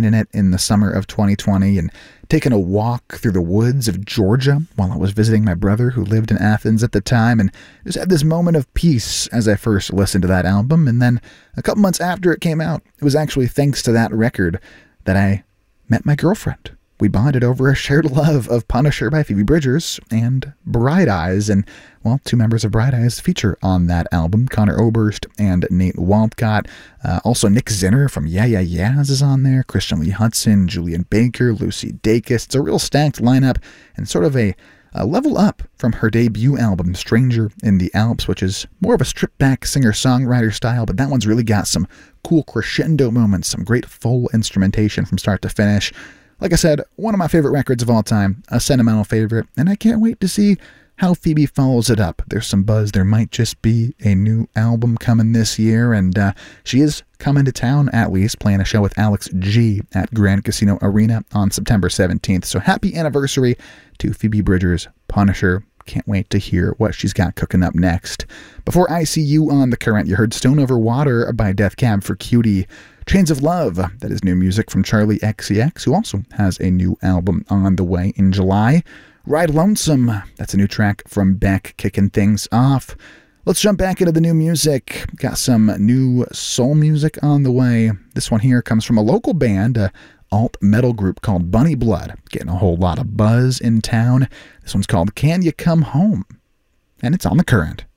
finding it in the summer of 2020 and taking a walk through the woods of Georgia while I was visiting my brother who lived in Athens at the time, and just had this moment of peace as I first listened to that album. And then a couple months after it came out, it was actually thanks to that record that I met my girlfriend. We bonded over a shared love of Punisher by Phoebe Bridgers and Bright Eyes, and, well, two members of Bright Eyes feature on that album, Connor Oberst and Nate Walcott. Also, Nick Zinner from Yeah Yeah Yeahs is on there, Christian Lee Hudson, Julian Baker, Lucy Dacus. It's a real stacked lineup and sort of a level up from her debut album, Stranger in the Alps, which is more of a stripped-back singer-songwriter style, but that one's really got some cool crescendo moments, some great full instrumentation from start to finish. Like I said, one of my favorite records of all time, a sentimental favorite, and I can't wait to see how Phoebe follows it up. There's some buzz. There might just be a new album coming this year, and she is coming to town, at least, playing a show with Alex G at Grand Casino Arena on September 17th. So happy anniversary to Phoebe Bridgers' Punisher. Can't wait to hear what she's got cooking up next. Before I See You on The Current, you heard Stone Over Water by Death Cab for Cutie. Chains of Love, that is new music from Charlie XCX, who also has a new album on the way in July. Ride Lonesome, that's a new track from Beck, kicking things off. Let's jump back into the new music. Got some new soul music on the way. This one here comes from a local band, a alt metal group called Bunny Blood. Getting a whole lot of buzz in town. This one's called Can You Come Home? And it's on The Current.